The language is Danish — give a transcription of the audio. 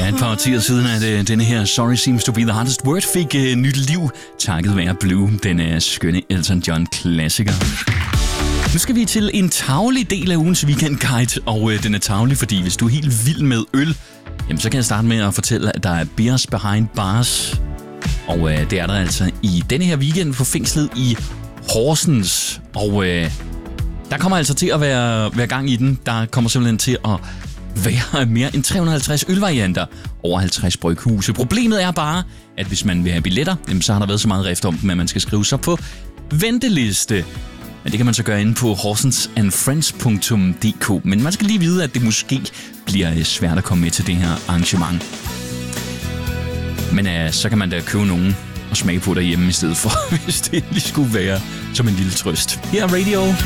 Ja, et par årtier siden, at denne her Sorry Seems to be the Hardest Word fik nyt liv, takket være Blue, den skønne Elton John-klassiker. Nu skal vi til en tarvelig del af ugens weekendguide, og den er tarvelig, fordi hvis du er helt vild med øl, jamen så kan jeg starte med at fortælle, at der er beers behind bars, og det er der altså i denne her weekend på fængslet i Horsens, og der kommer altså til at være gang i den. Der kommer simpelthen til at være mere end 350 ølvarianter over 50 bryghuse. Problemet er bare, at hvis man vil have billetter, jamen, så har der været så meget rift om dem, at man skal skrive sig på venteliste. Men det kan man så gøre inde på horsensandfriends.dk. Men man skal lige vide, at det måske bliver svært at komme med til det her arrangement. Men så kan man da købe nogen og smage på derhjemme i stedet for, hvis det lige skulle være som en lille trøst. Her er Radio.